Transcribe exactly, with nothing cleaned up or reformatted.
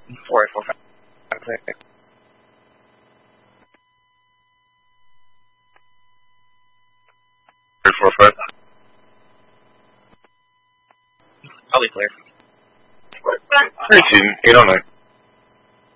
Four eight four five. Clear. Three four five. I'll be clear. Three two eight oh nine.